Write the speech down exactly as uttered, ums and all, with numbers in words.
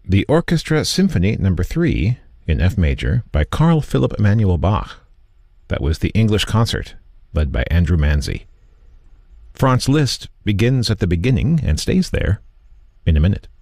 The Orchestra Symphony Number three in F major by Carl Philipp Emanuel Bach. That was the English Concert, led by Andrew Manzi. Franz Liszt begins at the beginning and stays there in a minute.